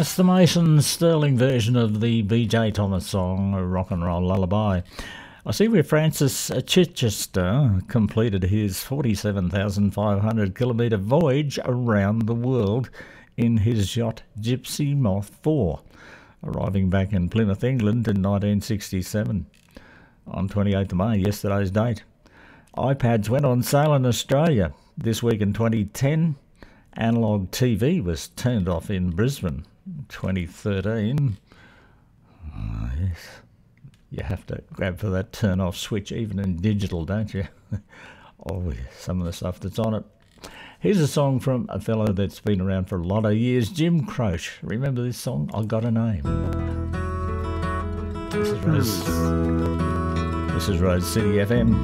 That's the Mason Sterling version of the B.J. Thomas song, Rock and Roll Lullaby. I see where Francis Chichester completed his 47,500 kilometre voyage around the world in his yacht Gypsy Moth 4, arriving back in Plymouth, England in 1967. On 28th of May, yesterday's date. iPads went on sale in Australia. This week in 2010, analogue TV was turned off in Brisbane. 2013. Oh, yes. You have to grab for that turn-off switch even in digital, don't you? Oh, yes, some of the stuff that's on it. Here's a song from a fellow that's been around for a lot of years, Jim Croce. Remember this song? I Got a Name. This is Rose City FM.